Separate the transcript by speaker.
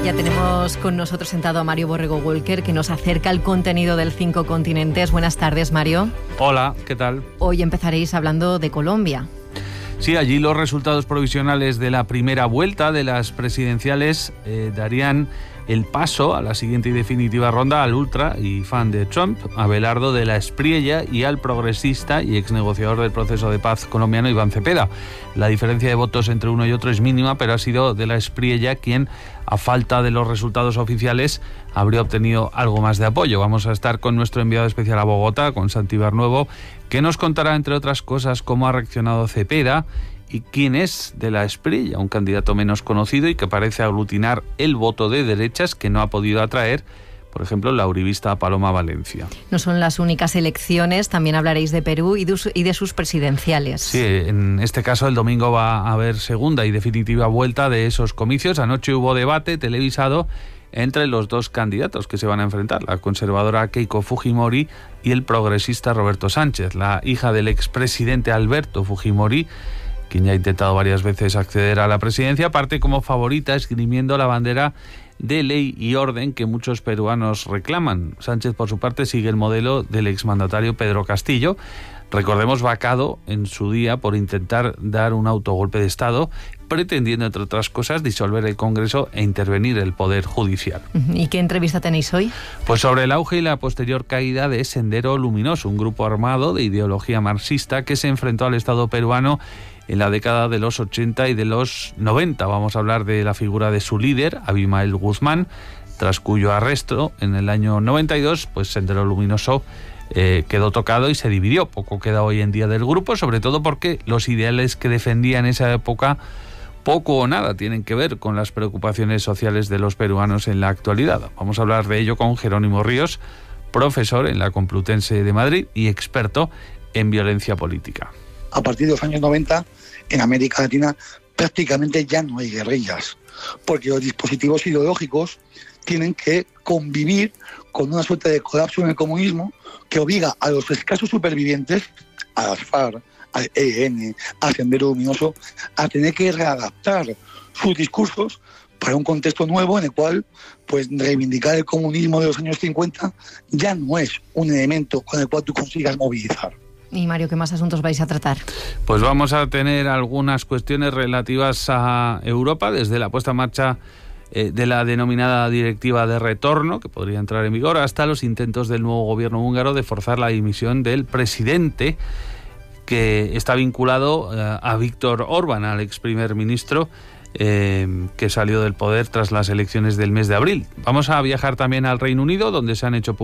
Speaker 1: Ya tenemos con nosotros sentado a Mario Borrego Walker, que nos acerca al contenido del 5 continentes. Buenas tardes, Mario.
Speaker 2: Hola, ¿qué tal?
Speaker 1: Hoy empezaréis hablando de Colombia.
Speaker 2: Sí, allí los resultados provisionales de la primera vuelta de las presidenciales darían el paso a la siguiente y definitiva ronda al ultra y fan de Trump, Abelardo de la Espriella, y al progresista y exnegociador del proceso de paz colombiano, Iván Cepeda. La diferencia de votos entre uno y otro es mínima, pero ha sido de la Espriella quien, a falta de los resultados oficiales, habría obtenido algo más de apoyo. Vamos a estar con nuestro enviado especial a Bogotá, con Santi Barnuevo, que nos contará, entre otras cosas, cómo ha reaccionado Cepeda y quién es de la Espriella, un candidato menos conocido y que parece aglutinar el voto de derechas que no ha podido atraer, por ejemplo, la uribista Paloma Valencia.
Speaker 1: No son las únicas elecciones, también hablaréis de Perú y de sus presidenciales.
Speaker 2: Sí, en este caso el domingo va a haber segunda y definitiva vuelta de esos comicios. Anoche hubo debate televisado entre los dos candidatos que se van a enfrentar, la conservadora Keiko Fujimori y el progresista Roberto Sánchez, la hija del expresidente Alberto Fujimori, quien ya ha intentado varias veces acceder a la presidencia, parte como favorita esgrimiendo la bandera de ley y orden que muchos peruanos reclaman. Sánchez, por su parte, sigue el modelo del exmandatario Pedro Castillo, recordemos, vacado en su día por intentar dar un autogolpe de Estado, pretendiendo, entre otras cosas, disolver el Congreso e intervenir el Poder Judicial.
Speaker 1: ¿Y qué entrevista tenéis hoy?
Speaker 2: Pues sobre el auge y la posterior caída de Sendero Luminoso, un grupo armado de ideología marxista que se enfrentó al Estado peruano en la década de los 80 y de los 90. Vamos a hablar de la figura de su líder, Abimael Guzmán, tras cuyo arresto en el año 92, pues Sendero Luminoso quedó tocado y se dividió. Poco queda hoy en día del grupo, sobre todo porque los ideales que defendía en esa época poco o nada tienen que ver con las preocupaciones sociales de los peruanos en la actualidad. Vamos a hablar de ello con Jerónimo Ríos, profesor en la Complutense de Madrid y experto en violencia política.
Speaker 3: A partir de los años 90, en América Latina prácticamente ya no hay guerrillas, porque los dispositivos ideológicos tienen que convivir con una suerte de colapso en el comunismo que obliga a los escasos supervivientes, a las FARC, al ELN, al Sendero Luminoso, a tener que readaptar sus discursos para un contexto nuevo en el cual pues reivindicar el comunismo de los años 50 ya no es un elemento con el cual tú consigas movilizar.
Speaker 1: Y Mario, ¿qué más asuntos vais a tratar?
Speaker 2: Pues vamos a tener algunas cuestiones relativas a Europa, desde la puesta en marcha de la denominada Directiva de Retorno, que podría entrar en vigor, hasta los intentos del nuevo gobierno húngaro de forzar la dimisión del presidente, que está vinculado a Viktor Orbán, al ex primer ministro, que salió del poder tras las elecciones del mes de abril. Vamos a viajar también al Reino Unido, donde se han hecho